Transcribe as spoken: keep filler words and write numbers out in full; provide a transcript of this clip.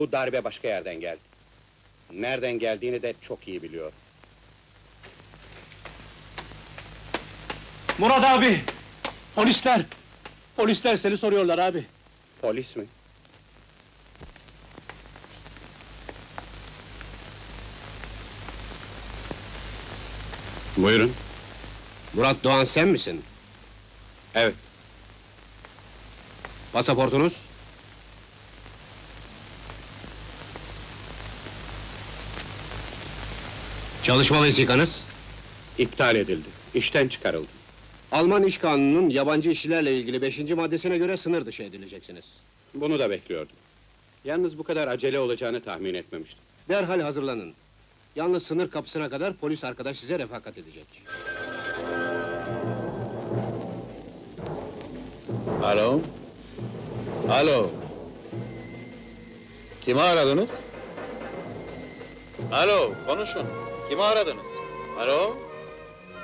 Bu darbe başka yerden geldi. Nereden geldiğini de çok iyi biliyor. Murat abi! Polisler! Polisler seni soruyorlar abi. Polis mi? Buyurun. Murat Doğan sen misin? Evet. Pasaportunuz? Çalışma vesikanız? İptal edildi. İşten çıkarıldı. Alman İş Kanunu'nun yabancı işçilerle ilgili beşinci maddesine göre sınır dışı edileceksiniz. Bunu da bekliyordum. Yalnız bu kadar acele olacağını tahmin etmemiştim. Derhal hazırlanın. Yalnız sınır kapısına kadar polis arkadaş size refakat edecek. Alo? Alo? Kimi aradınız? Alo, konuşun. Kimi aradınız? Alo?